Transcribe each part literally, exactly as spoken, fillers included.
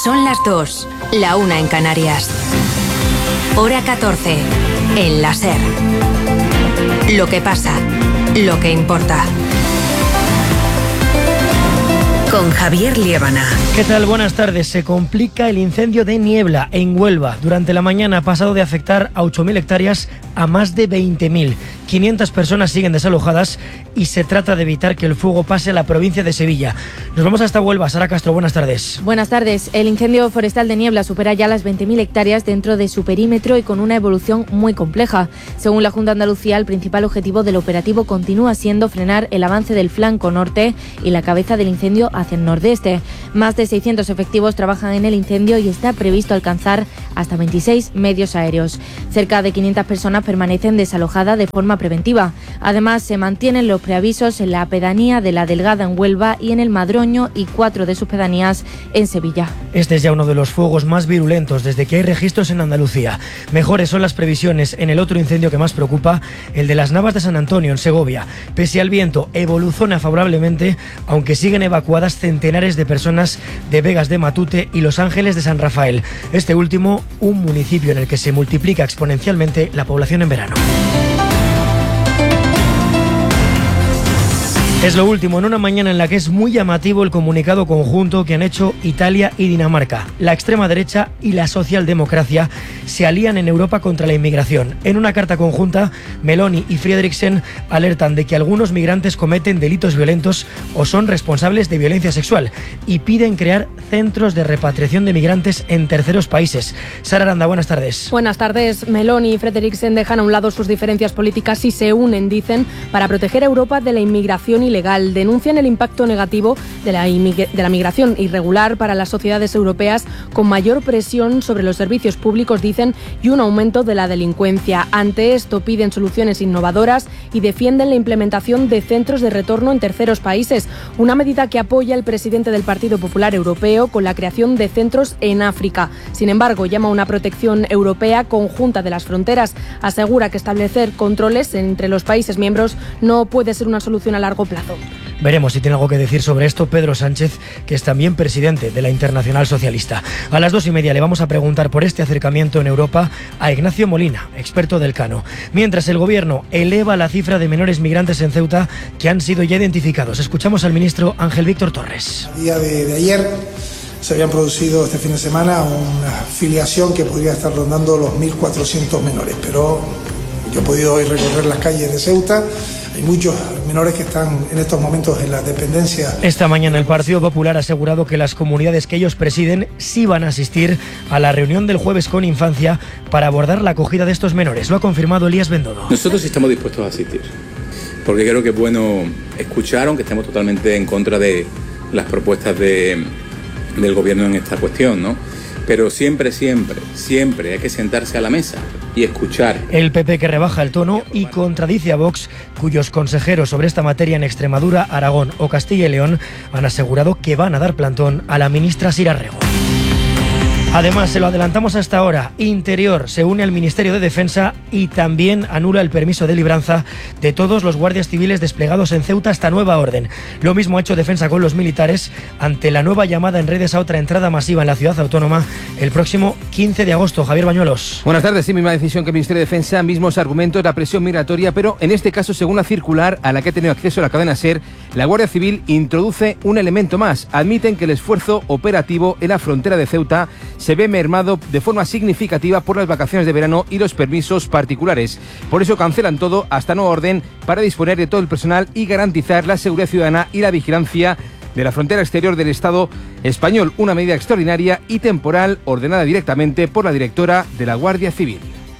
Son las dos, la una en Canarias. Hora catorce, en la SER. Lo que pasa, lo que importa. Con Javier Liébana. ¿Qué tal? Buenas tardes. Se complica el incendio de Niebla, en Huelva. Durante la mañana ha pasado de afectar a ocho mil hectáreas a más de veinte mil. quinientas personas siguen desalojadas y se trata de evitar que el fuego pase a la provincia de Sevilla. Nos vamos hasta Huelva. Sara Castro, buenas tardes. Buenas tardes. El incendio forestal de Niebla supera ya las veinte mil hectáreas dentro de su perímetro y con una evolución muy compleja. Según la Junta de Andalucía, el principal objetivo del operativo continúa siendo frenar el avance del flanco norte y la cabeza del incendio hacia el nordeste. Más de seiscientos efectivos trabajan en el incendio y está previsto alcanzar hasta veintiséis medios aéreos. Cerca de quinientas personas permanecen desalojadas de forma preventiva. Además, se mantienen los preavisos en la pedanía de La Delgada en Huelva y en el Madroño y cuatro de sus pedanías en Sevilla. Este es ya uno de los fuegos más virulentos desde que hay registros en Andalucía. Mejores son las previsiones en el otro incendio que más preocupa, el de las Navas de San Antonio en Segovia. Pese al viento, evoluciona favorablemente, aunque siguen evacuadas centenares de personas de Vegas de Matute y Los Ángeles de San Rafael. Este último, un municipio en el que se multiplica exponencialmente la población en verano. Es lo último en una mañana en la que es muy llamativo el comunicado conjunto que han hecho Italia y Dinamarca. La extrema derecha y la socialdemocracia se alían en Europa contra la inmigración. En una carta conjunta, Meloni y Frederiksen alertan de que algunos migrantes cometen delitos violentos o son responsables de violencia sexual y piden crear centros de repatriación de migrantes en terceros países. Sara Aranda, buenas tardes. Buenas tardes. Meloni y Frederiksen dejan a un lado sus diferencias políticas y se unen, dicen, para proteger a Europa de la inmigración y ilegal. Denuncian el impacto negativo de la, de la migración irregular para las sociedades europeas, con mayor presión sobre los servicios públicos, dicen, y un aumento de la delincuencia. Ante esto piden soluciones innovadoras y defienden la implementación de centros de retorno en terceros países, una medida que apoya el presidente del Partido Popular Europeo con la creación de centros en África. Sin embargo, llama a una protección europea conjunta de las fronteras. Asegura que establecer controles entre los países miembros no puede ser una solución a largo plazo. Veremos si tiene algo que decir sobre esto Pedro Sánchez, que es también presidente de la Internacional Socialista. A las dos y media le vamos a preguntar por este acercamiento en Europa a Ignacio Molina, experto del Cano. Mientras el Gobierno eleva la cifra de menores migrantes en Ceuta que han sido ya identificados. Escuchamos al ministro Ángel Víctor Torres. A día de, de ayer se habían producido este fin de semana una filiación que podría estar rondando los mil cuatrocientos menores, pero yo he podido hoy recorrer las calles de Ceuta. Hay muchos menores que están en estos momentos en la dependencia. Esta mañana el Partido Popular ha asegurado que las comunidades que ellos presiden sí van a asistir a la reunión del jueves con Infancia para abordar la acogida de estos menores. Lo ha confirmado Elías Bendodo. Nosotros estamos dispuestos a asistir, porque creo que es bueno escuchar, aunque estemos totalmente en contra de las propuestas de, del Gobierno en esta cuestión, ¿no? Pero siempre, siempre, siempre hay que sentarse a la mesa y escuchar. El P P que rebaja el tono y contradice a Vox, cuyos consejeros sobre esta materia en Extremadura, Aragón o Castilla y León han asegurado que van a dar plantón a la ministra Sira Rego. Además, se lo adelantamos hasta ahora, Interior se une al Ministerio de Defensa y también anula el permiso de libranza de todos los guardias civiles desplegados en Ceuta hasta nueva orden. Lo mismo ha hecho Defensa con los militares ante la nueva llamada en redes a otra entrada masiva en la ciudad autónoma el próximo quince de agosto. Javier Bañuelos. Buenas tardes. Sí, misma decisión que el Ministerio de Defensa, mismos argumentos, la presión migratoria, pero en este caso, según la circular a la que ha tenido acceso la cadena SER, la Guardia Civil introduce un elemento más. Admiten que el esfuerzo operativo en la frontera de Ceuta se ve mermado de forma significativa por las vacaciones de verano y los permisos particulares. Por eso cancelan todo hasta nueva orden para disponer de todo el personal y garantizar la seguridad ciudadana y la vigilancia de la frontera exterior del Estado español. Una medida extraordinaria y temporal ordenada directamente por la directora de la Guardia Civil.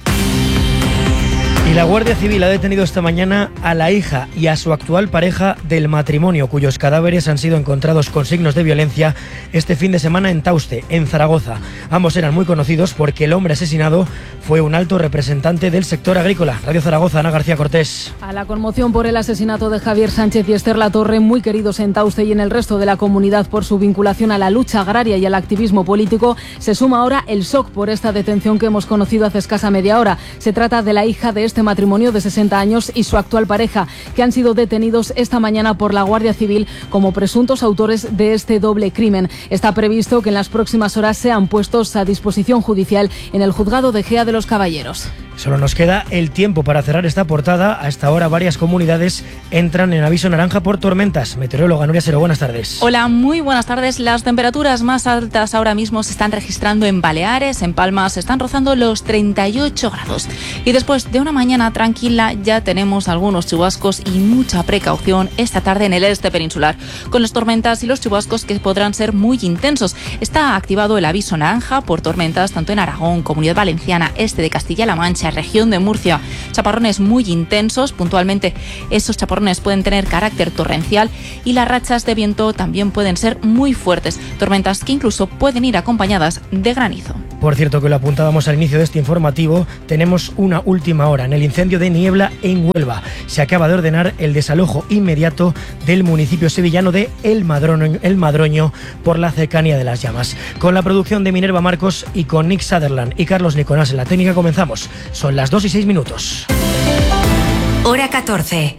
Y la Guardia Civil ha detenido esta mañana a la hija y a su actual pareja del matrimonio, cuyos cadáveres han sido encontrados con signos de violencia este fin de semana en Tauste, en Zaragoza. Ambos eran muy conocidos porque el hombre asesinado fue un alto representante del sector agrícola. Radio Zaragoza, Ana García Cortés. A la conmoción por el asesinato de Javier Sánchez y Esther Latorre, muy queridos en Tauste y en el resto de la comunidad por su vinculación a la lucha agraria y al activismo político, se suma ahora el shock por esta detención que hemos conocido hace escasa media hora. Se trata de la hija de este este matrimonio de sesenta años y su actual pareja, que han sido detenidos esta mañana por la Guardia Civil como presuntos autores de este doble crimen. Está previsto que en las próximas horas sean puestos a disposición judicial en el juzgado de Gea de los Caballeros. Solo nos queda el tiempo para cerrar esta portada. A esta hora varias comunidades entran en aviso naranja por tormentas. Meteoróloga Nuria Sero, buenas tardes. Hola, muy buenas tardes. Las temperaturas más altas ahora mismo se están registrando en Baleares, en Palma se están rozando los treinta y ocho grados. Y después de una mañana tranquila ya tenemos algunos chubascos y mucha precaución esta tarde en el este peninsular, con las tormentas y los chubascos que podrán ser muy intensos. Está activado el aviso naranja por tormentas tanto en Aragón, Comunidad Valenciana, este de Castilla-La Mancha, región de Murcia. Chaparrones muy intensos, puntualmente esos chaparrones pueden tener carácter torrencial y las rachas de viento también pueden ser muy fuertes, tormentas que incluso pueden ir acompañadas de granizo. Por cierto, que lo apuntábamos al inicio de este informativo, tenemos una última hora en el incendio de Niebla en Huelva. Se acaba de ordenar el desalojo inmediato del municipio sevillano de El Madroño, El Madroño por la cercanía de las llamas. Con la producción de Minerva Marcos y con Nick Sutherland y Carlos Nicolás en la técnica comenzamos. Son las dos y seis minutos. Hora catorce.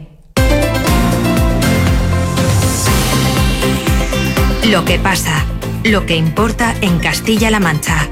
Lo que pasa, lo que importa en Castilla-La Mancha.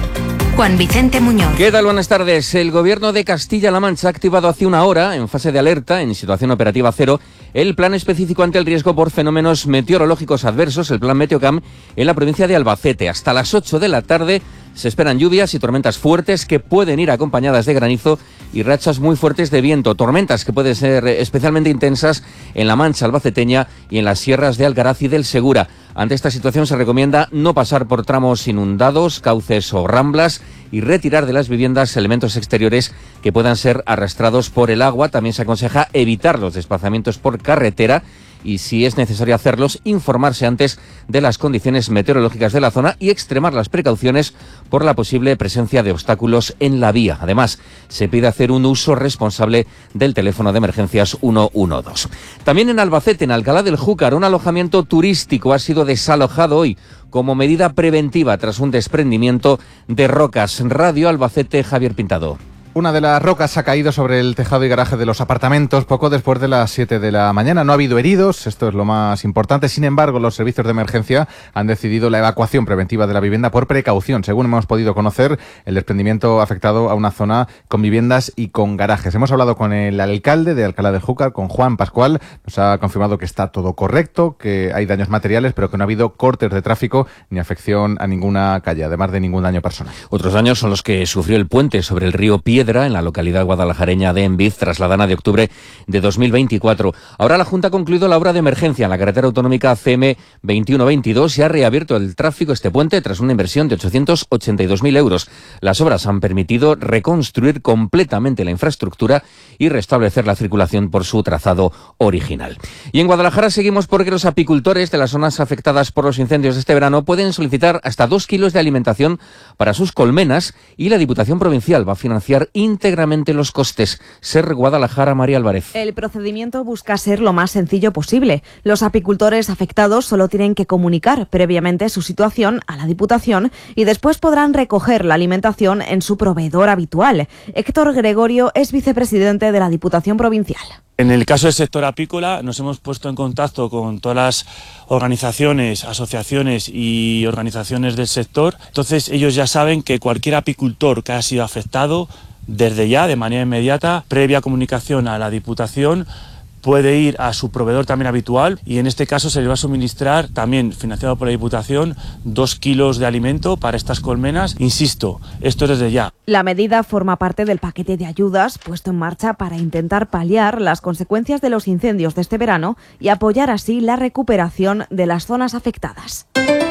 Juan Vicente Muñoz. ¿Qué tal? Buenas tardes. El Gobierno de Castilla-La Mancha ha activado hace una hora, en fase de alerta, en situación operativa cero, el plan específico ante el riesgo por fenómenos meteorológicos adversos, el plan Meteocam, en la provincia de Albacete. Hasta las ocho de la tarde se esperan lluvias y tormentas fuertes que pueden ir acompañadas de granizo y rachas muy fuertes de viento. Tormentas que pueden ser especialmente intensas en la Mancha albaceteña y en las sierras de Alcaraz y del Segura. Ante esta situación se recomienda no pasar por tramos inundados, cauces o ramblas y retirar de las viviendas elementos exteriores que puedan ser arrastrados por el agua. También se aconseja evitar los desplazamientos por carretera y, si es necesario hacerlos, informarse antes de las condiciones meteorológicas de la zona y extremar las precauciones por la posible presencia de obstáculos en la vía. Además, se pide hacer un uso responsable del teléfono de emergencias uno uno dos. También en Albacete, en Alcalá del Júcar, un alojamiento turístico ha sido desalojado hoy como medida preventiva tras un desprendimiento de rocas. Radio Albacete, Javier Pintado. Una de las rocas ha caído sobre el tejado y garaje de los apartamentos poco después de las siete de la mañana. No ha habido heridos, esto es lo más importante. Sin embargo, los servicios de emergencia han decidido la evacuación preventiva de la vivienda por precaución. Según hemos podido conocer, el desprendimiento ha afectado a una zona con viviendas y con garajes. Hemos hablado con el alcalde de Alcalá de Júcar, con Juan Pascual. Nos ha confirmado que está todo correcto, que hay daños materiales, pero que no ha habido cortes de tráfico ni afección a ninguna calle, además de ningún daño personal. Otros daños son los que sufrió el puente sobre el río Piedra en la localidad guadalajareña de Enviz tras la dana de octubre de dos mil veinticuatro. Ahora la Junta ha concluido la obra de emergencia en la carretera autonómica C M veintiuno veintidós y ha reabierto el tráfico este puente tras una inversión de ochocientos ochenta y dos mil euros. Las obras han permitido reconstruir completamente la infraestructura y restablecer la circulación por su trazado original. Y en Guadalajara seguimos porque los apicultores de las zonas afectadas por los incendios de este verano pueden solicitar hasta dos kilos de alimentación para sus colmenas y la Diputación Provincial va a financiar íntegramente los costes. Ser Guadalajara, María Álvarez. El procedimiento busca ser lo más sencillo posible. Los apicultores afectados solo tienen que comunicar previamente su situación a la Diputación y después podrán recoger la alimentación en su proveedor habitual. Héctor Gregorio es vicepresidente de la Diputación Provincial. En el caso del sector apícola nos hemos puesto en contacto con todas las organizaciones, asociaciones y organizaciones del sector. Entonces ellos ya saben que cualquier apicultor que haya sido afectado, desde ya, de manera inmediata, previa comunicación a la Diputación, puede ir a su proveedor también habitual y en este caso se le va a suministrar, también financiado por la Diputación, dos kilos de alimento para estas colmenas. Insisto, esto es desde ya. La medida forma parte del paquete de ayudas puesto en marcha para intentar paliar las consecuencias de los incendios de este verano y apoyar así la recuperación de las zonas afectadas.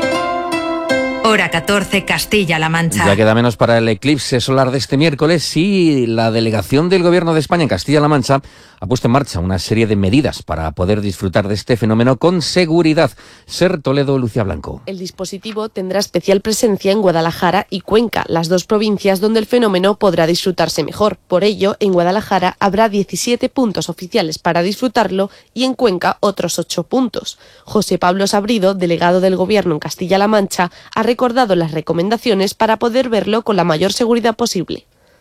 Hora catorce, Castilla-La Mancha. Ya queda menos para el eclipse solar de este miércoles y la delegación del Gobierno de España en Castilla-La Mancha ha puesto en marcha una serie de medidas para poder disfrutar de este fenómeno con seguridad. Ser Toledo, Lucía Blanco. El dispositivo tendrá especial presencia en Guadalajara y Cuenca, las dos provincias donde el fenómeno podrá disfrutarse mejor. Por ello, en Guadalajara habrá diecisiete puntos oficiales para disfrutarlo y en Cuenca otros ocho puntos. José Pablo Sabrido, delegado del Gobierno en Castilla-La Mancha, ha recordado las recomendaciones para poder verlo con la mayor seguridad posible.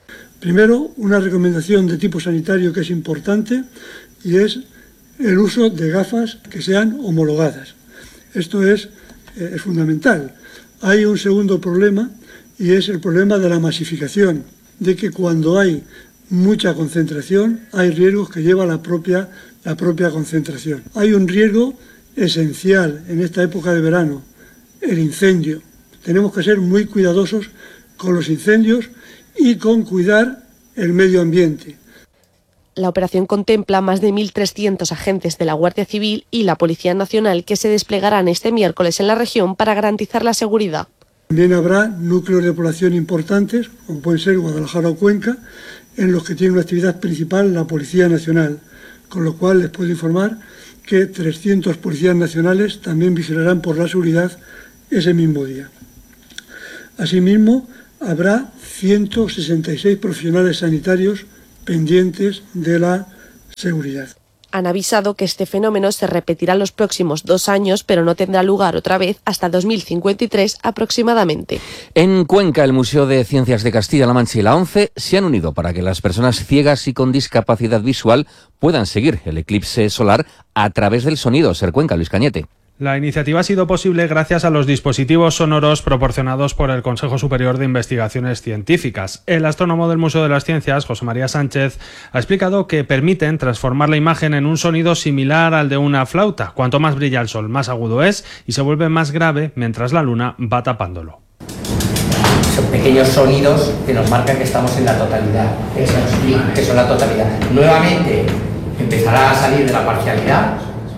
Primero, una recomendación de tipo sanitario que es importante y es el uso de gafas que sean homologadas. Esto es, eh, es fundamental. Hay un segundo problema y es el problema de la masificación, de que cuando hay mucha concentración hay riesgos que lleva la propia, la propia concentración. Hay un riesgo esencial en esta época de verano, el incendio. Tenemos que ser muy cuidadosos con los incendios y con cuidar el medio ambiente. La operación contempla más de mil trescientos agentes de la Guardia Civil y la Policía Nacional que se desplegarán este miércoles en la región para garantizar la seguridad. También habrá núcleos de población importantes, como pueden ser Guadalajara o Cuenca, en los que tiene una actividad principal la Policía Nacional, con lo cual les puedo informar que trescientos policías nacionales también vigilarán por la seguridad ese mismo día. Asimismo, habrá ciento sesenta y seis profesionales sanitarios pendientes de la seguridad. Han avisado que este fenómeno se repetirá los próximos dos años, pero no tendrá lugar otra vez hasta dos mil cincuenta y tres aproximadamente. En Cuenca, el Museo de Ciencias de Castilla-La Mancha y la ONCE se han unido para que las personas ciegas y con discapacidad visual puedan seguir el eclipse solar a través del sonido. Ser Cuenca, Luis Cañete. La iniciativa ha sido posible gracias a los dispositivos sonoros proporcionados por el Consejo Superior de Investigaciones Científicas. El astrónomo del Museo de las Ciencias, José María Sánchez, ha explicado que permiten transformar la imagen en un sonido similar al de una flauta. Cuanto más brilla el sol, más agudo es y se vuelve más grave mientras la luna va tapándolo. Son pequeños sonidos que nos marcan que estamos en la totalidad, que son, que son la totalidad. Nuevamente empezará a salir de la parcialidad.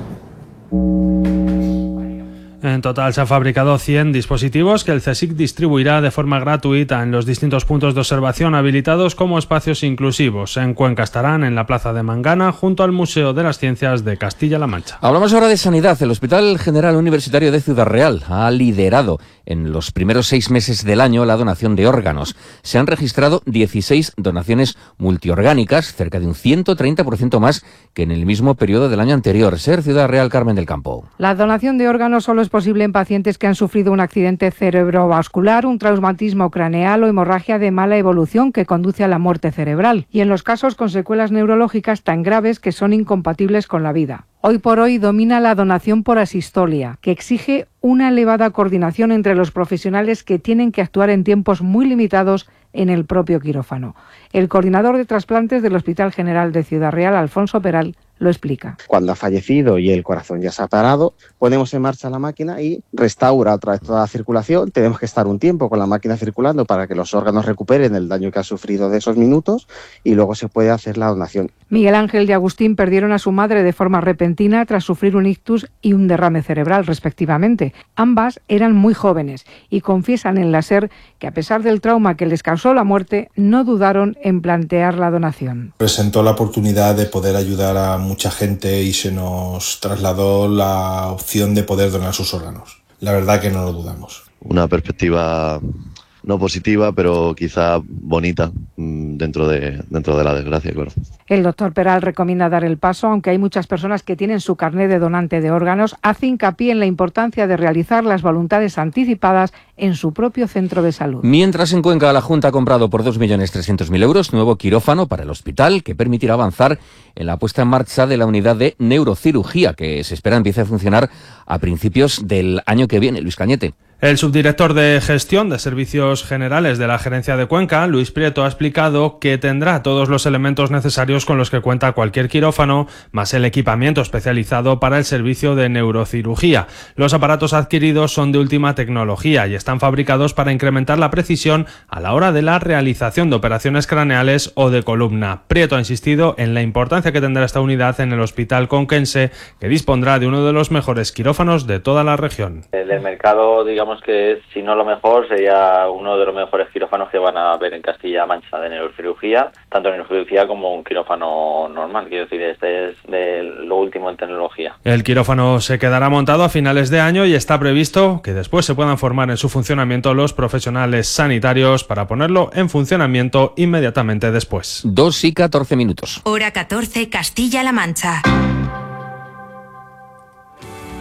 En total se han fabricado cien dispositivos que el CSIC distribuirá de forma gratuita en los distintos puntos de observación habilitados como espacios inclusivos. En Cuenca estarán en la Plaza de Mangana junto al Museo de las Ciencias de Castilla-La Mancha. Hablamos ahora de sanidad. El Hospital General Universitario de Ciudad Real ha liderado en los primeros seis meses del año la donación de órganos. Se han registrado dieciséis donaciones multiorgánicas, cerca de un ciento treinta por ciento más que en el mismo periodo del año anterior. Ser Ciudad Real, Carmen del Campo. La donación de órganos solo es posible en pacientes que han sufrido un accidente cerebrovascular, un traumatismo craneal o hemorragia de mala evolución que conduce a la muerte cerebral, y en los casos con secuelas neurológicas tan graves que son incompatibles con la vida. Hoy por hoy domina la donación por asistolia, que exige una elevada coordinación entre los profesionales que tienen que actuar en tiempos muy limitados en el propio quirófano. El coordinador de trasplantes del Hospital General de Ciudad Real, Alfonso Peral, lo explica. Cuando ha fallecido y el corazón ya se ha parado, ponemos en marcha la máquina y restaura otra vez toda la circulación. Tenemos que estar un tiempo con la máquina circulando para que los órganos recuperen el daño que ha sufrido de esos minutos y luego se puede hacer la donación. Miguel Ángel y Agustín perdieron a su madre de forma repentina tras sufrir un ictus y un derrame cerebral, respectivamente. Ambas eran muy jóvenes y confiesan en la SER que a pesar del trauma que les causó la muerte, no dudaron en plantear la donación. Presentó la oportunidad de poder ayudar a mucha gente y se nos trasladó la opción de poder donar sus órganos. La verdad que no lo dudamos. Una perspectiva no positiva, pero quizá bonita dentro de, dentro de la desgracia, claro. El doctor Peral recomienda dar el paso, aunque hay muchas personas que tienen su carné de donante de órganos, hace hincapié en la importancia de realizar las voluntades anticipadas en su propio centro de salud. Mientras en Cuenca la Junta ha comprado por dos millones trescientos mil euros nuevo quirófano para el hospital que permitirá avanzar en la puesta en marcha de la unidad de neurocirugía que se espera empiece a funcionar a principios del año que viene. Luis Cañete. El subdirector de Gestión de Servicios Generales de la Gerencia de Cuenca, Luis Prieto, ha explicado que tendrá todos los elementos necesarios con los que cuenta cualquier quirófano, más el equipamiento especializado para el servicio de neurocirugía. Los aparatos adquiridos son de última tecnología y están fabricados para incrementar la precisión a la hora de la realización de operaciones craneales o de columna. Prieto ha insistido en la importancia que tendrá esta unidad en el hospital conquense, que dispondrá de uno de los mejores quirófanos de toda la región. Del mercado, digamos que es, si no lo mejor, sería uno de los mejores quirófanos que van a ver en Castilla-La Mancha de neurocirugía, tanto neurocirugía como un quirófano normal, quiero decir, este es de lo último en tecnología. El quirófano se quedará montado a finales de año y está previsto que después se puedan formar en su funcionamiento los profesionales sanitarios para ponerlo en funcionamiento inmediatamente después. dos y catorce minutos. Hora catorce, Castilla-La Mancha.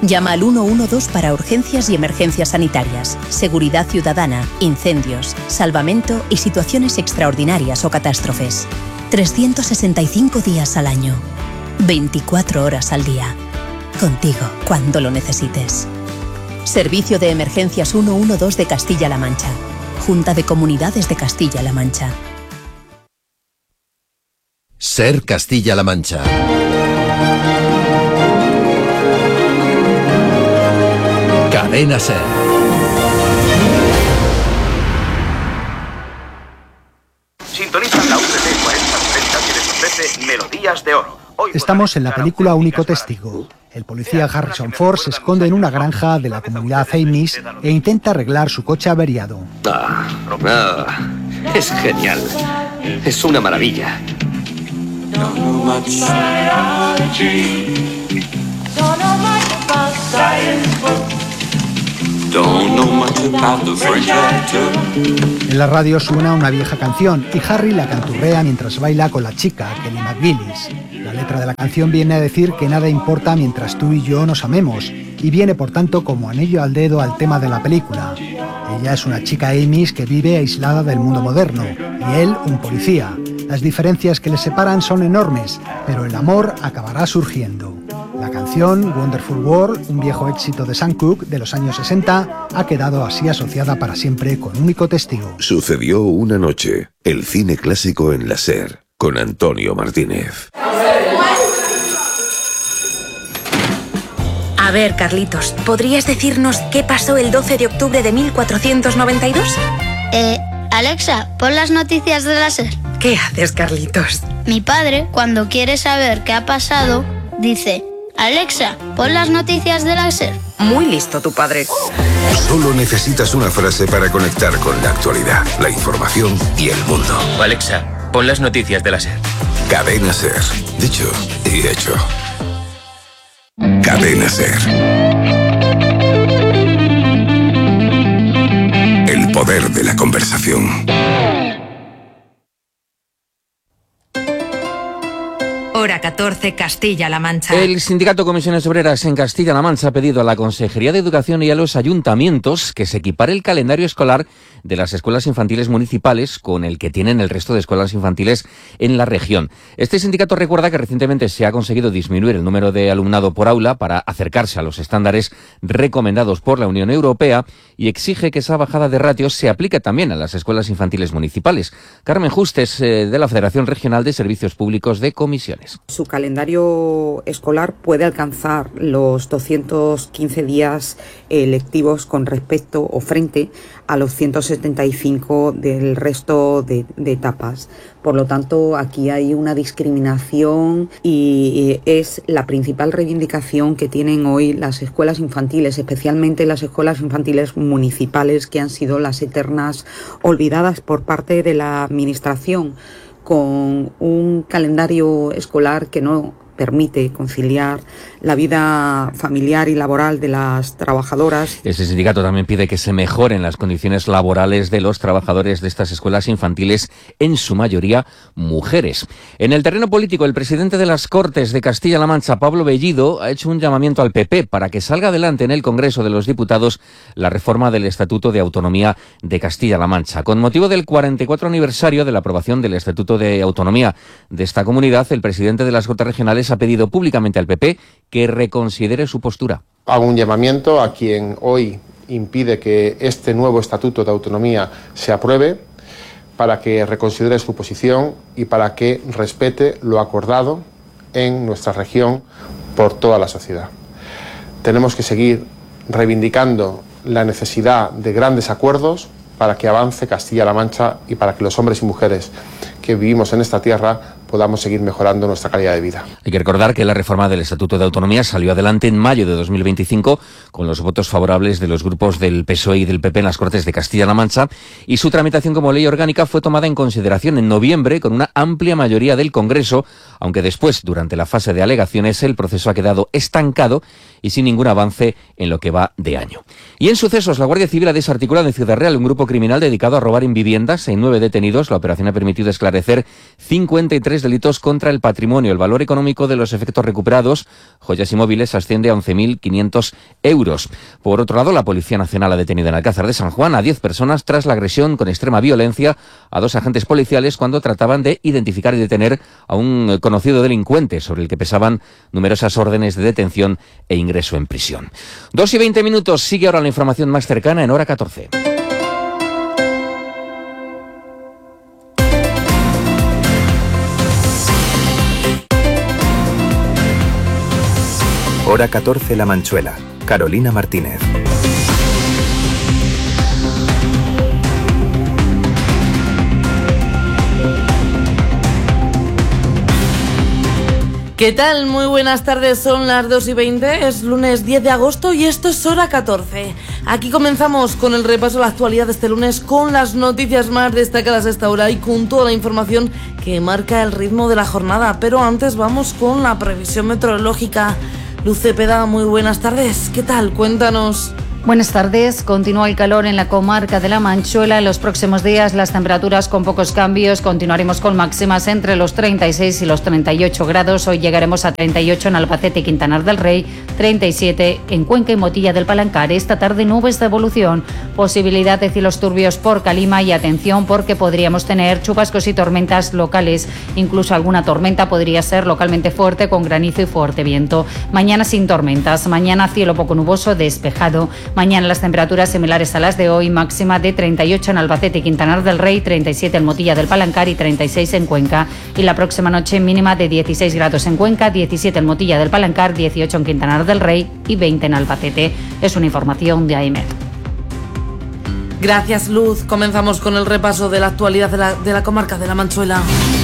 Llama al uno uno dos para urgencias y emergencias sanitarias, seguridad ciudadana, incendios, salvamento y situaciones extraordinarias o catástrofes. trescientos sesenta y cinco días al año, veinticuatro horas al día. Contigo cuando lo necesites. Servicio de Emergencias ciento doce de Castilla-La Mancha. Junta de Comunidades de Castilla-La Mancha. Ser Castilla-La Mancha. Cadena Ser. Sintonizan la U P C cuarenta sesenta que les ofrece Melodías de Oro. Estamos en la película Único Testigo. El policía Harrison Ford se esconde en una granja de la comunidad Amish e intenta arreglar su coche averiado. Ah, ah, es genial. Es una maravilla. En la radio suena una vieja canción y Harry la canturrea mientras baila con la chica, Kelly McGillis. La letra de la canción viene a decir que nada importa mientras tú y yo nos amemos, y viene por tanto como anillo al dedo al tema de la película. Ella es una chica Amish que vive aislada del mundo moderno, y él un policía. Las diferencias que les separan son enormes, pero el amor acabará surgiendo. La canción Wonderful World, un viejo éxito de Sam Cooke de los años sesenta, ha quedado así asociada para siempre con Único Testigo. Sucedió una noche, el cine clásico en la SER, con Antonio Martínez. A ver, Carlitos, ¿podrías decirnos qué pasó el doce de octubre de mil cuatrocientos noventa y dos? Eh, Alexa, pon las noticias de la SER. ¿Qué haces, Carlitos? Mi padre, cuando quiere saber qué ha pasado, dice: Alexa, pon las noticias de la SER. Muy listo tu padre. Solo necesitas una frase para conectar con la actualidad, la información y el mundo. Alexa, pon las noticias de la SER. Cadena SER. Dicho y hecho. Cadena SER. El poder de la conversación. Hora catorce, Castilla-La Mancha. El Sindicato Comisiones Obreras en Castilla-La Mancha ha pedido a la Consejería de Educación y a los ayuntamientos que se equipare el calendario escolar de las escuelas infantiles municipales con el que tienen el resto de escuelas infantiles en la región. Este sindicato recuerda que recientemente se ha conseguido disminuir el número de alumnado por aula para acercarse a los estándares recomendados por la Unión Europea y exige que esa bajada de ratios se aplique también a las escuelas infantiles municipales. Carmen Justes, eh, de la Federación Regional de Servicios Públicos de Comisiones. Su calendario escolar puede alcanzar los doscientos quince días eh, lectivos con respecto o frente a los ciento setenta y cinco del resto de, de etapas. Por lo tanto, aquí hay una discriminación y es la principal reivindicación que tienen hoy las escuelas infantiles, especialmente las escuelas infantiles municipales, que han sido las eternas olvidadas por parte de la Administración, con un calendario escolar que no permite conciliar la vida familiar y laboral de las trabajadoras. Este sindicato también pide que se mejoren las condiciones laborales de los trabajadores de estas escuelas infantiles, en su mayoría mujeres. En el terreno político, el presidente de las Cortes de Castilla-La Mancha, Pablo Bellido, ha hecho un llamamiento al P P para que salga adelante en el Congreso de los Diputados la reforma del Estatuto de Autonomía de Castilla-La Mancha. Con motivo del cuarenta y cuatro aniversario de la aprobación del Estatuto de Autonomía de esta comunidad, el presidente de las Cortes Regionales ha pedido públicamente al P P que reconsidere su postura. Hago un llamamiento a quien hoy impide que este nuevo Estatuto de Autonomía se apruebe, para que reconsidere su posición y para que respete lo acordado en nuestra región por toda la sociedad. Tenemos que seguir reivindicando la necesidad de grandes acuerdos para que avance Castilla-La Mancha y para que los hombres y mujeres que vivimos en esta tierra podamos seguir mejorando nuestra calidad de vida. Hay que recordar que la reforma del Estatuto de Autonomía salió adelante en mayo de dos mil veinticinco con los votos favorables de los grupos del P S O E y del P P en las Cortes de Castilla-La Mancha, y su tramitación como ley orgánica fue tomada en consideración en noviembre con una amplia mayoría del Congreso, aunque después, durante la fase de alegaciones, el proceso ha quedado estancado y sin ningún avance en lo que va de año. Y en sucesos, la Guardia Civil ha desarticulado en Ciudad Real un grupo criminal dedicado a robar en viviendas. Hay nueve detenidos. La operación ha permitido esclarecer cincuenta y tres delitos contra el patrimonio. El valor económico de los efectos recuperados, joyas y móviles, asciende a once mil quinientos euros. Por otro lado, la Policía Nacional ha detenido en Alcázar de San Juan a diez personas tras la agresión con extrema violencia a dos agentes policiales cuando trataban de identificar y detener a un conocido delincuente sobre el que pesaban numerosas órdenes de detención e ingreso en prisión. Dos y veinte minutos. Sigue ahora la información más cercana en hora catorce. Hora catorce La Manchuela. Carolina Martínez. ¿Qué tal? Muy buenas tardes, son las dos y veinte, es lunes diez de agosto y esto es Hora catorce. Aquí comenzamos con el repaso a la actualidad de este lunes, con las noticias más destacadas a esta hora y con toda la información que marca el ritmo de la jornada. Pero antes vamos con la previsión meteorológica. Luz Cepeda, muy buenas tardes, ¿qué tal? Cuéntanos. Buenas tardes. Continúa el calor en la comarca de La Manchuela. En los próximos días las temperaturas con pocos cambios. Continuaremos con máximas entre los treinta y seis y los treinta y ocho grados. Hoy llegaremos a treinta y ocho en Albacete y Quintanar del Rey, treinta y siete en Cuenca y Motilla del Palancar. Esta tarde nubes de evolución, posibilidad de cielos turbios por Calima y atención porque podríamos tener chubascos y tormentas locales. Incluso alguna tormenta podría ser localmente fuerte con granizo y fuerte viento. Mañana sin tormentas. Mañana cielo poco nuboso, despejado. Mañana las temperaturas similares a las de hoy, máxima de treinta y ocho en Albacete y Quintanar del Rey, treinta y siete en Motilla del Palancar y treinta y seis en Cuenca. Y la próxima noche mínima de dieciséis grados en Cuenca, diecisiete en Motilla del Palancar, dieciocho en Quintanar del Rey y veinte en Albacete. Es una información de AEMET. Gracias, Luz. Comenzamos con el repaso de la actualidad de la, de la comarca de La Manchuela.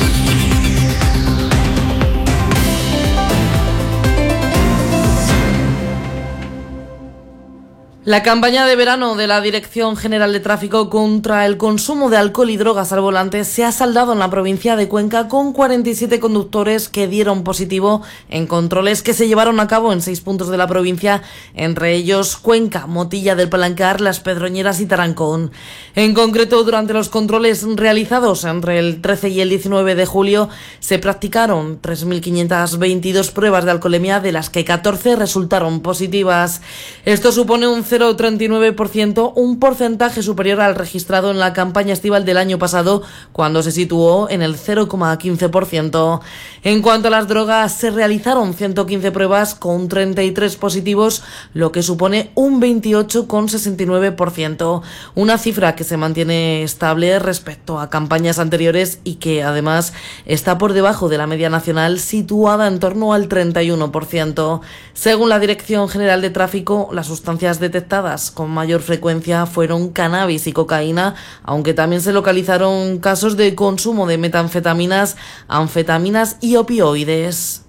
La campaña de verano de la Dirección General de Tráfico contra el consumo de alcohol y drogas al volante se ha saldado en la provincia de Cuenca con cuarenta y siete conductores que dieron positivo en controles que se llevaron a cabo en seis puntos de la provincia, entre ellos Cuenca, Motilla del Palancar, Las Pedroñeras y Tarancón. En concreto, durante los controles realizados entre el trece y el diecinueve de julio, se practicaron tres mil quinientas veintidós pruebas de alcoholemia, de las que catorce resultaron positivas. Esto supone un cero coma treinta y nueve por ciento, un porcentaje superior al registrado en la campaña estival del año pasado, cuando se situó en el cero coma quince por ciento. En cuanto a las drogas, se realizaron ciento quince pruebas con treinta y tres positivos, lo que supone un veintiocho coma sesenta y nueve por ciento, una cifra que se mantiene estable respecto a campañas anteriores y que además está por debajo de la media nacional, situada en torno al treinta y uno por ciento. Según la Dirección General de Tráfico, las sustancias detectadas con mayor frecuencia fueron cannabis y cocaína, aunque también se localizaron casos de consumo de metanfetaminas, anfetaminas y opioides.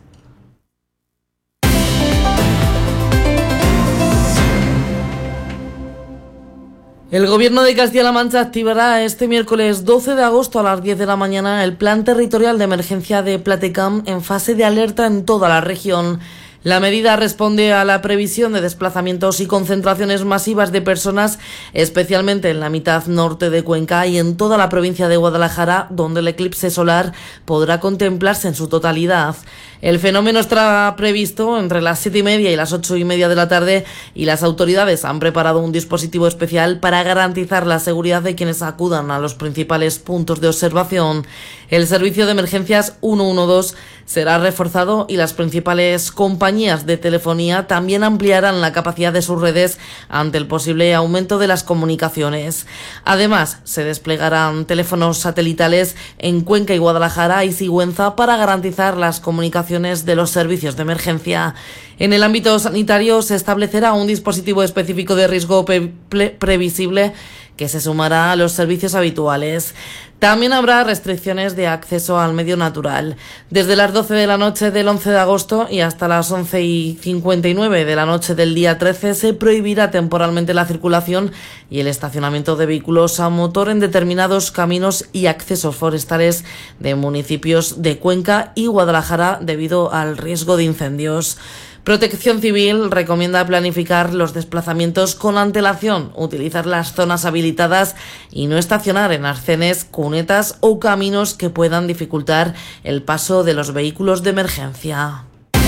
El Gobierno de Castilla-La Mancha activará este miércoles doce de agosto a las diez de la mañana el Plan Territorial de Emergencia de Platecam en fase de alerta en toda la región. La medida responde a la previsión de desplazamientos y concentraciones masivas de personas, especialmente en la mitad norte de Cuenca y en toda la provincia de Guadalajara, donde el eclipse solar podrá contemplarse en su totalidad. El fenómeno estará previsto entre las siete y media y las ocho y media de la tarde y las autoridades han preparado un dispositivo especial para garantizar la seguridad de quienes acudan a los principales puntos de observación. El servicio de emergencias ciento doce será reforzado y las principales compañías de telefonía también ampliarán la capacidad de sus redes ante el posible aumento de las comunicaciones. Además, se desplegarán teléfonos satelitales en Cuenca y Guadalajara y Sigüenza para garantizar las comunicaciones de los servicios de emergencia. En el ámbito sanitario se establecerá un dispositivo específico de riesgo pre- pre- previsible que que se sumará a los servicios habituales. También habrá restricciones de acceso al medio natural. Desde las doce de la noche del once de agosto y hasta las once y cincuenta y nueve de la noche del día trece se prohibirá temporalmente la circulación y el estacionamiento de vehículos a motor en determinados caminos y accesos forestales de municipios de Cuenca y Guadalajara debido al riesgo de incendios. Protección Civil recomienda planificar los desplazamientos con antelación, utilizar las zonas habilitadas y no estacionar en arcenes, cunetas o caminos que puedan dificultar el paso de los vehículos de emergencia.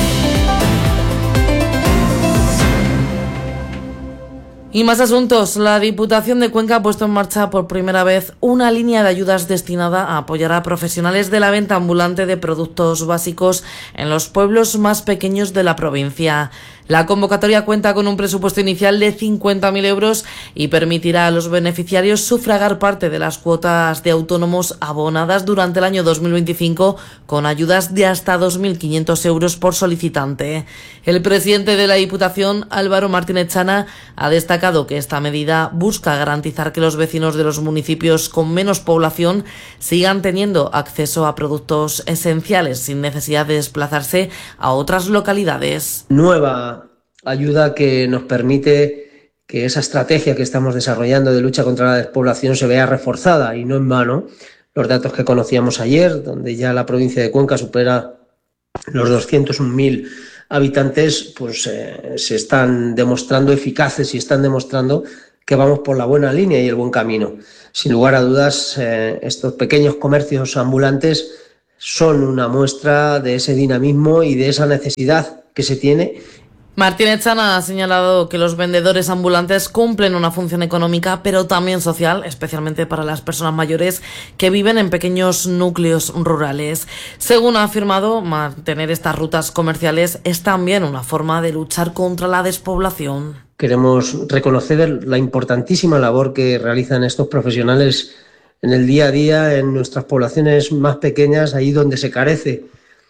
Y más asuntos. La Diputación de Cuenca ha puesto en marcha por primera vez una línea de ayudas destinada a apoyar a profesionales de la venta ambulante de productos básicos en los pueblos más pequeños de la provincia. La convocatoria cuenta con un presupuesto inicial de cincuenta mil euros y permitirá a los beneficiarios sufragar parte de las cuotas de autónomos abonadas durante el año dos mil veinticinco con ayudas de hasta dos mil quinientos euros por solicitante. El presidente de la Diputación, Álvaro Martínez Chana, ha destacado que esta medida busca garantizar que los vecinos de los municipios con menos población sigan teniendo acceso a productos esenciales sin necesidad de desplazarse a otras localidades. Nueva ayuda que nos permite que esa estrategia que estamos desarrollando de lucha contra la despoblación se vea reforzada, y no en vano los datos que conocíamos ayer, donde ya la provincia de Cuenca supera los doscientos un mil habitantes, pues eh, se están demostrando eficaces y están demostrando que vamos por la buena línea y el buen camino. Sin lugar a dudas, eh, estos pequeños comercios ambulantes son una muestra de ese dinamismo y de esa necesidad que se tiene. Martínez Chana ha señalado que los vendedores ambulantes cumplen una función económica, pero también social, especialmente para las personas mayores que viven en pequeños núcleos rurales. Según ha afirmado, mantener estas rutas comerciales es también una forma de luchar contra la despoblación. Queremos reconocer la importantísima labor que realizan estos profesionales en el día a día en nuestras poblaciones más pequeñas, ahí donde se carece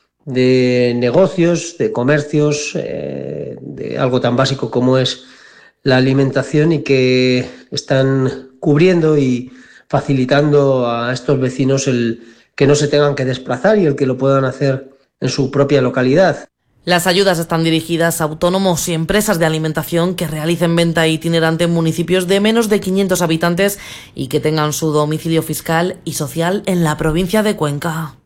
de negocios, de comercios, eh, de algo tan básico como es la alimentación, y que están cubriendo y facilitando a estos vecinos el que no se tengan que desplazar y el que lo puedan hacer en su propia localidad. Las ayudas están dirigidas a autónomos y empresas de alimentación que realicen venta itinerante en municipios de menos de quinientos habitantes y que tengan su domicilio fiscal y social en la provincia de Cuenca.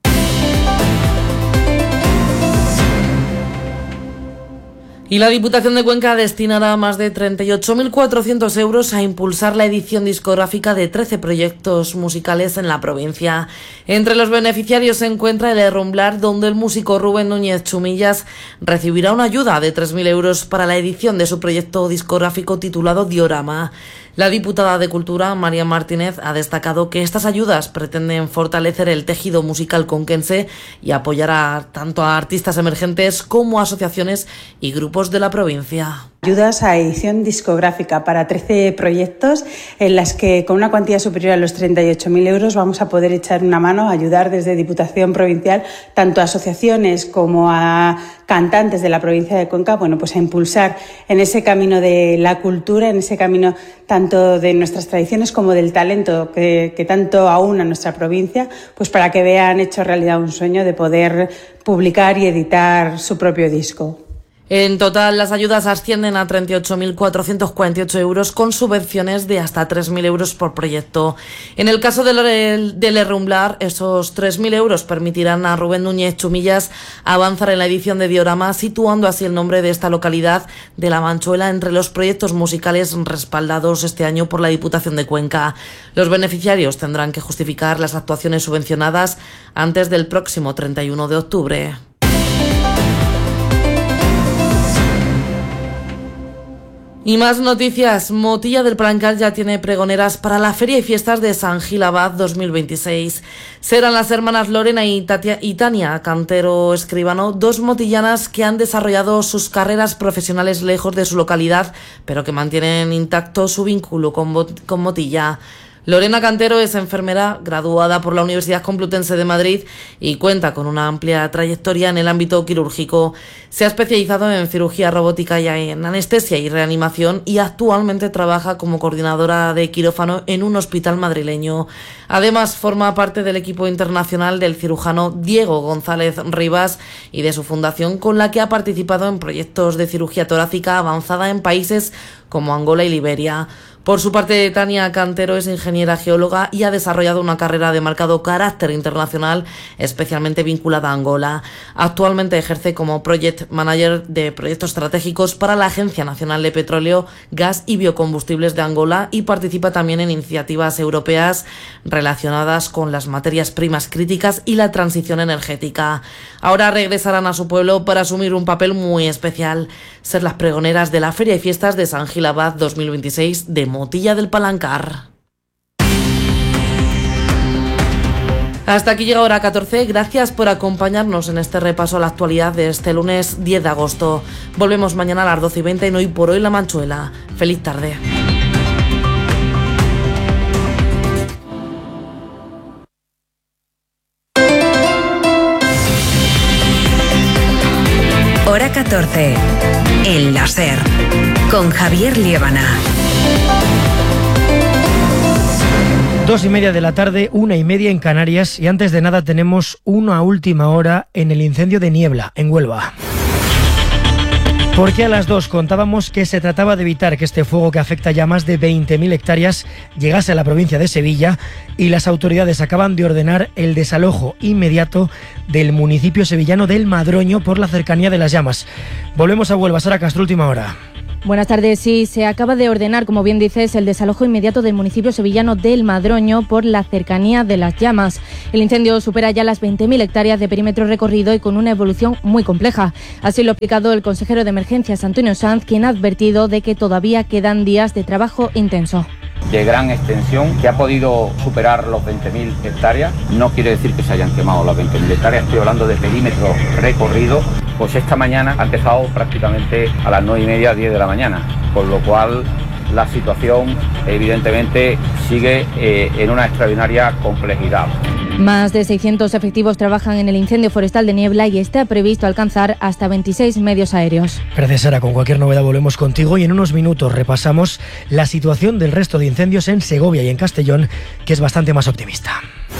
Y la Diputación de Cuenca destinará más de treinta y ocho mil cuatrocientos euros a impulsar la edición discográfica de trece proyectos musicales en la provincia. Entre los beneficiarios se encuentra el Herrumblar, donde el músico Rubén Núñez Chumillas recibirá una ayuda de tres mil euros para la edición de su proyecto discográfico titulado Diorama. La diputada de Cultura, María Martínez, ha destacado que estas ayudas pretenden fortalecer el tejido musical conquense y apoyar a, tanto a artistas emergentes como a asociaciones y grupos de la provincia. Ayudas a edición discográfica para trece proyectos en las que con una cuantía superior a los treinta y ocho mil euros vamos a poder echar una mano, a ayudar desde Diputación Provincial tanto a asociaciones como a cantantes de la provincia de Cuenca, bueno, pues a impulsar en ese camino de la cultura, en ese camino tanto de nuestras tradiciones como del talento que, que tanto aúna nuestra provincia, pues para que vean hecho realidad un sueño de poder publicar y editar su propio disco. En total, las ayudas ascienden a treinta y ocho mil cuatrocientos cuarenta y ocho euros con subvenciones de hasta tres mil euros por proyecto. En el caso del, del Herrumblar, esos tres mil euros permitirán a Rubén Núñez Chumillas avanzar en la edición de Diorama, situando así el nombre de esta localidad de La Manchuela entre los proyectos musicales respaldados este año por la Diputación de Cuenca. Los beneficiarios tendrán que justificar las actuaciones subvencionadas antes del próximo treinta y uno de octubre. Y más noticias. Motilla del Palancar ya tiene pregoneras para la Feria y Fiestas de San Gil Abad dos mil veintiséis. Serán las hermanas Lorena y, Tatia, y Tania Cantero Escribano, dos motillanas que han desarrollado sus carreras profesionales lejos de su localidad, pero que mantienen intacto su vínculo con, con Motilla. Lorena Cantero es enfermera graduada por la Universidad Complutense de Madrid y cuenta con una amplia trayectoria en el ámbito quirúrgico. Se ha especializado en cirugía robótica y en anestesia y reanimación y actualmente trabaja como coordinadora de quirófano en un hospital madrileño. Además, forma parte del equipo internacional del cirujano Diego González Rivas y de su fundación, con la que ha participado en proyectos de cirugía torácica avanzada en países como Angola y Liberia. Por su parte, Tania Cantero es ingeniera geóloga y ha desarrollado una carrera de marcado carácter internacional, especialmente vinculada a Angola. Actualmente ejerce como Project Manager de proyectos estratégicos para la Agencia Nacional de Petróleo, Gas y Biocombustibles de Angola y participa también en iniciativas europeas relacionadas con las materias primas críticas y la transición energética. Ahora regresarán a su pueblo para asumir un papel muy especial, ser las pregoneras de la Feria y Fiestas de San Gil Abad dos mil veintiséis de Motilla del Palancar. Hasta aquí llega Hora catorce, gracias por acompañarnos en este repaso a la actualidad de este lunes diez de agosto. Volvemos mañana a las doce y veinte en Hoy por Hoy La Manchuela. Feliz tarde. Hora catorce, El Láser, con Javier Liébana. Dos y media de la tarde, una y media en Canarias, y antes de nada tenemos una última hora en el incendio de Niebla, en Huelva. Porque a las dos contábamos que se trataba de evitar que este fuego, que afecta ya más de veinte mil hectáreas, llegase a la provincia de Sevilla, y las autoridades acaban de ordenar el desalojo inmediato del municipio sevillano del Madroño por la cercanía de las llamas. Volvemos a Huelva, Sara Castro, última hora. Buenas tardes. Sí, se acaba de ordenar, como bien dices, el desalojo inmediato del municipio sevillano del Madroño por la cercanía de las llamas. El incendio supera ya las veinte mil hectáreas de perímetro recorrido y con una evolución muy compleja. Así lo ha explicado el consejero de Emergencias, Antonio Sanz, quien ha advertido de que todavía quedan días de trabajo intenso. De gran extensión, que ha podido superar los veinte mil hectáreas. No quiere decir que se hayan quemado las veinte mil hectáreas, estoy hablando de perímetro recorrido. Pues esta mañana ha empezado prácticamente a las nueve y media, diez de la mañana, con lo cual la situación evidentemente sigue eh, en una extraordinaria complejidad. Más de seiscientos efectivos trabajan en el incendio forestal de Niebla y está previsto alcanzar hasta veintiséis medios aéreos. Gracias, Sara. Con cualquier novedad volvemos contigo y en unos minutos repasamos la situación del resto de incendios en Segovia y en Castellón, que es bastante más optimista.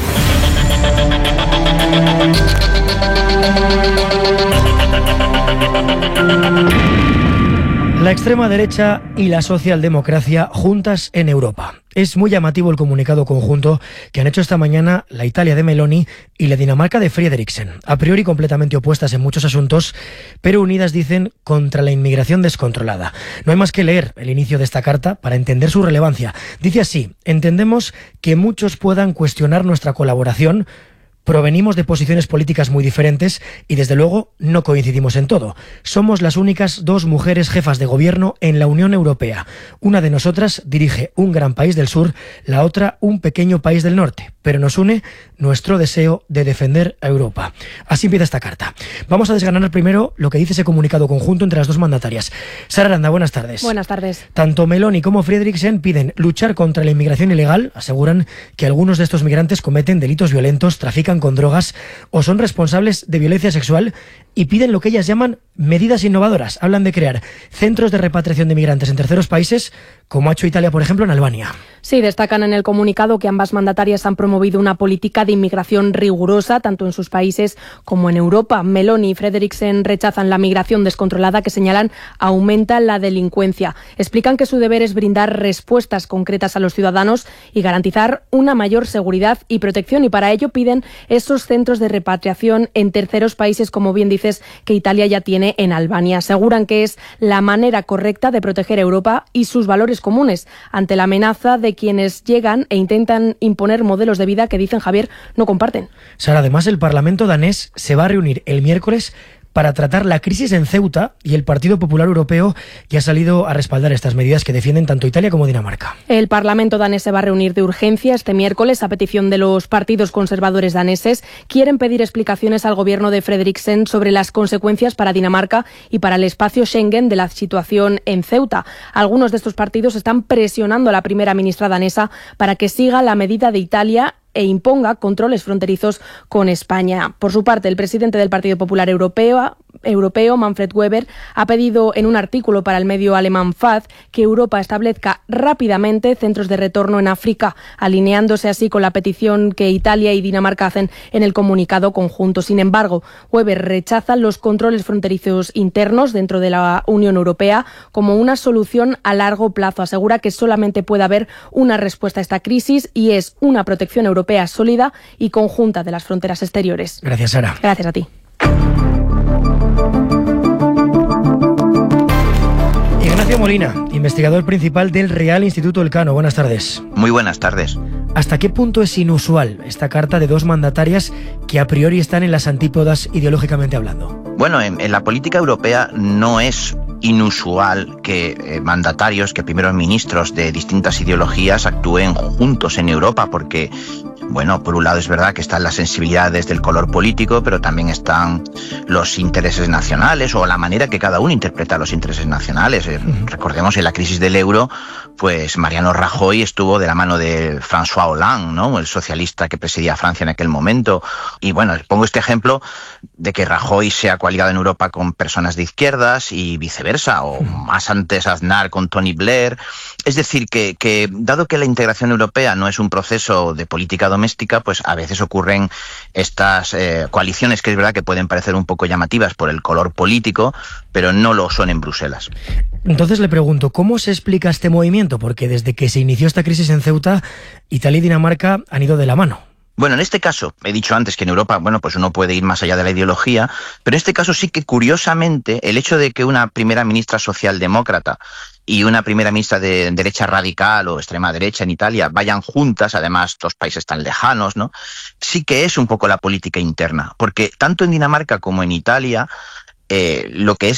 La extrema derecha y la socialdemocracia juntas en Europa. Es muy llamativo el comunicado conjunto que han hecho esta mañana la Italia de Meloni y la Dinamarca de Frederiksen. A priori completamente opuestas en muchos asuntos, pero unidas, dicen, contra la inmigración descontrolada. No hay más que leer el inicio de esta carta para entender su relevancia. Dice así: entendemos que muchos puedan cuestionar nuestra colaboración. Provenimos de posiciones políticas muy diferentes y, desde luego, no coincidimos en todo. Somos las únicas dos mujeres jefas de gobierno en la Unión Europea. Una de nosotras dirige un gran país del sur, la otra un pequeño país del norte. Pero nos une nuestro deseo de defender a Europa. Así empieza esta carta. Vamos a desgranar primero lo que dice ese comunicado conjunto entre las dos mandatarias. Sara Aranda, buenas tardes. Buenas tardes. Tanto Meloni como Frederiksen piden luchar contra la inmigración ilegal. Aseguran que algunos de estos migrantes cometen delitos violentos, trafican con drogas o son responsables de violencia sexual, y piden lo que ellas llaman medidas innovadoras. Hablan de crear centros de repatriación de migrantes en terceros países, como ha hecho Italia, por ejemplo, en Albania. Sí, destacan en el comunicado que ambas mandatarias han promovido una política de inmigración rigurosa, tanto en sus países como en Europa. Meloni y Frederiksen rechazan la migración descontrolada, que señalan aumenta la delincuencia. Explican que su deber es brindar respuestas concretas a los ciudadanos y garantizar una mayor seguridad y protección, y para ello piden esos centros de repatriación en terceros países, como bien dices, que Italia ya tiene en Albania. Aseguran que es la manera correcta de proteger a Europa y sus valores comunes ante la amenaza de quienes llegan e intentan imponer modelos de vida que, dicen, Javier, no comparten. Sara, además, el Parlamento danés se va a reunir el miércoles para tratar la crisis en Ceuta, y el Partido Popular Europeo ya ha salido a respaldar estas medidas que defienden tanto Italia como Dinamarca. El Parlamento danés se va a reunir de urgencia este miércoles a petición de los partidos conservadores daneses. Quieren pedir explicaciones al gobierno de Frederiksen sobre las consecuencias para Dinamarca y para el espacio Schengen de la situación en Ceuta. Algunos de estos partidos están presionando a la primera ministra danesa para que siga la medida de Italia e imponga controles fronterizos con España. Por su parte, el presidente del Partido Popular Europeo, Europeo, Manfred Weber, ha pedido en un artículo para el medio alemán F A Z que Europa establezca rápidamente centros de retorno en África, alineándose así con la petición que Italia y Dinamarca hacen en el comunicado conjunto. Sin embargo, Weber rechaza los controles fronterizos internos dentro de la Unión Europea como una solución a largo plazo. Asegura que solamente puede haber una respuesta a esta crisis y es una protección europea sólida y conjunta de las fronteras exteriores. Gracias, Sara. Gracias a ti. Ignacio Molina, investigador principal del Real Instituto Elcano. Buenas tardes. Muy buenas tardes. ¿Hasta qué punto es inusual esta carta de dos mandatarias que a priori están en las antípodas ideológicamente hablando? Bueno, en, en la política europea no es inusual que eh, mandatarios, que primeros ministros de distintas ideologías actúen juntos en Europa, porque, bueno, por un lado es verdad que están las sensibilidades del color político, pero también están los intereses nacionales o la manera que cada uno interpreta los intereses nacionales. Eh, recordemos en la crisis del euro, pues Mariano Rajoy estuvo de la mano de François Hollande, ¿no?, el socialista que presidía Francia en aquel momento. Y bueno, pongo este ejemplo de que Rajoy se ha coaligado en Europa con personas de izquierdas y viceversa, o más antes Aznar con Tony Blair. Es decir, que, que dado que la integración europea no es un proceso de política doméstica, pues a veces ocurren estas eh, coaliciones que es verdad que pueden parecer un poco llamativas por el color político, pero no lo son en Bruselas. Entonces le pregunto, ¿cómo se explica este movimiento? Porque desde que se inició esta crisis en Ceuta, Italia y Dinamarca han ido de la mano. Bueno, en este caso, he dicho antes que en Europa, bueno, pues uno puede ir más allá de la ideología, pero en este caso sí que, curiosamente, el hecho de que una primera ministra socialdemócrata y una primera ministra de derecha radical o extrema derecha en Italia vayan juntas, además dos países tan lejanos, ¿no?, sí que es un poco la política interna, porque tanto en Dinamarca como en Italia, eh, lo que es